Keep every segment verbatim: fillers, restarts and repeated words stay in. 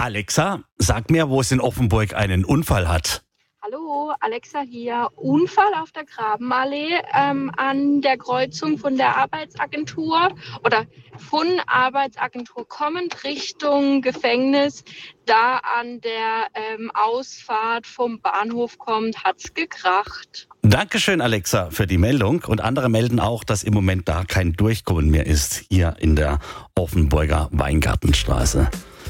Alexa, sag mir, wo es in Offenburg einen Unfall hat. Hallo, Alexa hier. Unfall auf der Grabenallee ähm, an der Kreuzung von der Arbeitsagentur oder von Arbeitsagentur kommend Richtung Gefängnis. Da an der ähm, Ausfahrt vom Bahnhof kommt, hat's gekracht. Dankeschön, Alexa, für die Meldung. Und andere melden auch, dass im Moment da kein Durchkommen mehr ist, hier in der Offenburger Weingartenstraße.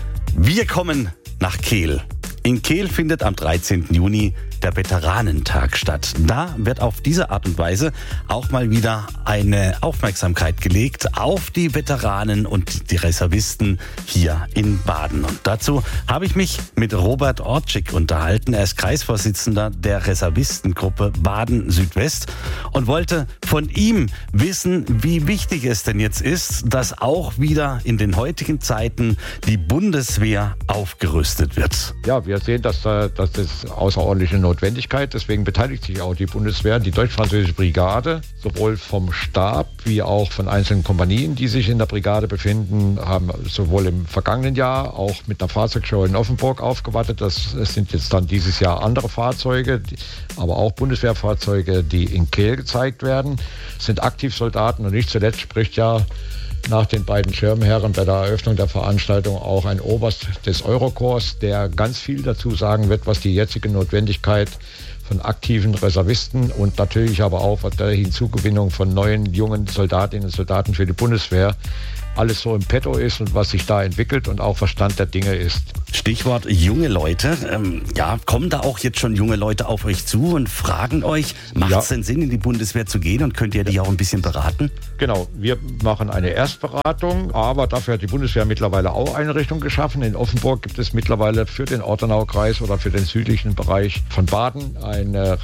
Wir kommen nach Kehl. In Kehl findet am dreizehnten Juni der Veteranentag statt. Da wird auf diese Art und Weise auch mal wieder eine Aufmerksamkeit gelegt auf die Veteranen und die Reservisten hier in Baden. Und dazu habe ich mich mit Robert Ortschig unterhalten. Er ist Kreisvorsitzender der Reservistengruppe Baden Südwest und wollte von ihm wissen, wie wichtig es denn jetzt ist, dass auch wieder in den heutigen Zeiten die Bundeswehr aufgerüstet wird. Ja, wir sehen, dass, dass das außerordentliche Notwendigkeit. Deswegen beteiligt sich auch die Bundeswehr, die deutsch-französische Brigade, sowohl vom Stab wie auch von einzelnen Kompanien, die sich in der Brigade befinden, haben sowohl im vergangenen Jahr auch mit einer Fahrzeugshow in Offenburg aufgewartet. Das sind jetzt dann dieses Jahr andere Fahrzeuge, aber auch Bundeswehrfahrzeuge, die in Kehl gezeigt werden. Das sind Aktivsoldaten und nicht zuletzt spricht ja nach den beiden Schirmherren bei der Eröffnung der Veranstaltung auch ein Oberst des Eurokorps, der ganz viel dazu sagen wird, was die jetzige Notwendigkeit von aktiven Reservisten und natürlich aber auch der Hinzugewinnung von neuen, jungen Soldatinnen und Soldaten für die Bundeswehr alles so im Petto ist und was sich da entwickelt und auch Verstand der Dinge ist. Stichwort junge Leute. Ähm, ja, kommen da auch jetzt schon junge Leute auf euch zu und fragen euch, macht es ja. denn Sinn, in die Bundeswehr zu gehen und könnt ihr die auch ein bisschen beraten? Genau, wir machen eine Erstberatung, aber dafür hat die Bundeswehr mittlerweile auch Einrichtungen geschaffen. In Offenburg gibt es mittlerweile für den Ortenaukreis oder für den südlichen Bereich von Baden ein äh,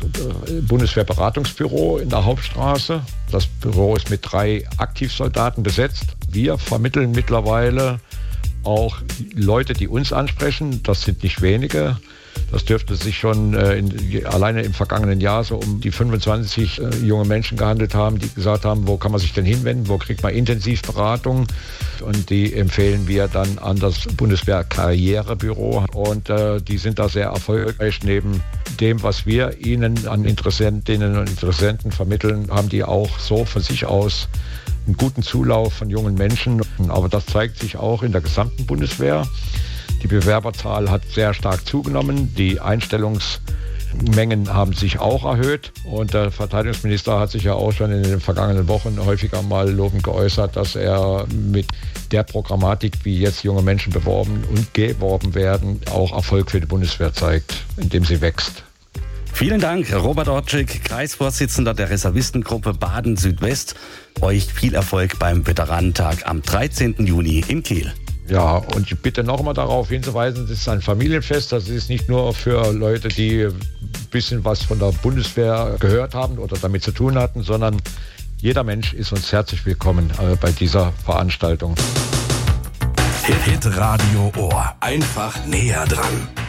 Bundeswehrberatungsbüro in der Hauptstraße. Das Büro ist mit drei Aktivsoldaten besetzt. Wir vermitteln mittlerweile auch Leute, die uns ansprechen. Das sind nicht wenige. Das dürfte sich schon äh, in, alleine im vergangenen Jahr so um die fünfundzwanzig äh, junge Menschen gehandelt haben, die gesagt haben, wo kann man sich denn hinwenden, wo kriegt man Intensivberatung? Und die empfehlen wir dann an das Bundeswehr-Karrierebüro. Und äh, die sind da sehr erfolgreich. Neben dem, was wir ihnen an Interessentinnen und Interessenten vermitteln, haben die auch so von sich aus einen guten Zulauf von jungen Menschen. Aber das zeigt sich auch in der gesamten Bundeswehr. Die Bewerberzahl hat sehr stark zugenommen. Die Einstellungsmengen haben sich auch erhöht. Und der Verteidigungsminister hat sich ja auch schon in den vergangenen Wochen häufiger mal lobend geäußert, dass er mit der Programmatik, wie jetzt junge Menschen beworben und geworben werden, auch Erfolg für die Bundeswehr zeigt, indem sie wächst. Vielen Dank, Robert Ortschig, Kreisvorsitzender der Reservistengruppe Baden Südwest. Euch viel Erfolg beim Veteranentag am dreizehnten Juni in Kehl. Ja, und ich bitte noch einmal darauf hinzuweisen, das ist ein Familienfest. Das ist nicht nur für Leute, die ein bisschen was von der Bundeswehr gehört haben oder damit zu tun hatten, sondern jeder Mensch ist uns herzlich willkommen äh, bei dieser Veranstaltung. Hit Radio Ohr. Einfach näher dran.